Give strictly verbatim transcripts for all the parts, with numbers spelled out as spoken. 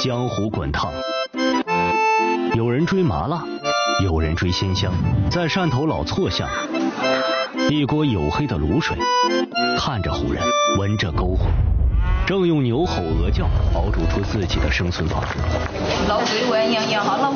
江湖滚烫，有人追麻辣，有人追鲜香。在汕头老错巷，一锅黝黑的卤水，看着唬人，闻着勾魂，正用牛吼鹅叫熬煮出自己的生存法。 卤水味樣樣好撈。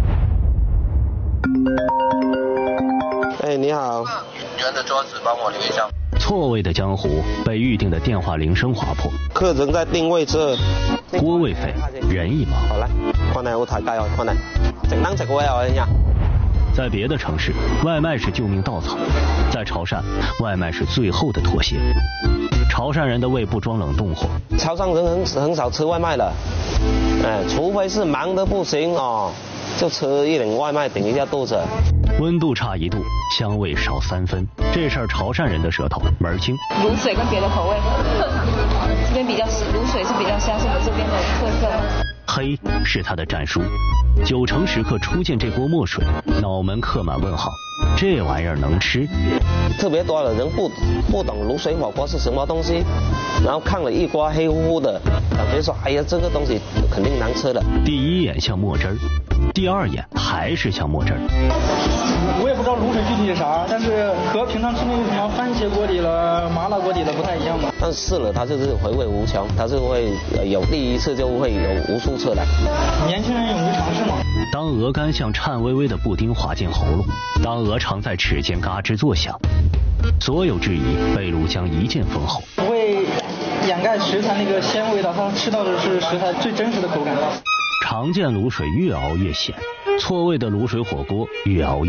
哎，你好。 圆的桌子帮我留一下。 错位的江湖被预定的电话铃声划破。 客人在定位这。 锅位费，人一毛。 好啦，看嚟好睇雞哦，看嚟整單食位啊，呀。 在别的城市，外卖是救命稻草；在潮汕，外卖是最后的妥协。潮汕人的胃不装冷冻货。 潮汕人很很少吃外卖的，哎，除非是忙得不行哦，就吃一点外卖顶一下肚子。 温度差一度，香味少三分，这事儿潮汕人的舌头门儿清。 卤水跟别的口味，这边比较卤水是比较香，是我们这边的特色。 黑是他的战书，九成食客初见这锅墨水，脑门刻满问号。这玩意儿能吃？ 特别多的人不不懂卤水火锅是什么东西，然后看了一锅黑乎乎的，感觉说，哎呀，这个东西肯定难吃的。 第一眼像墨汁儿，第二眼还是像墨汁儿。 我也不知道卤水具体是啥，但是和平常吃那个什么番茄锅底了、麻辣锅底了不太一样嘛。 但试了它就是回味无穷，它是会有第一次就会有无数次的。 年轻人勇于尝试嘛。 当鹅肝像颤巍巍的布丁滑进喉咙，当鹅肠在齿间嘎吱作响，所有质疑被卤将一剑封喉。 不会掩盖食材那个鲜味的，它吃到的是食材最真实的口感。 常见卤水越熬越咸，错位的卤水火锅越熬越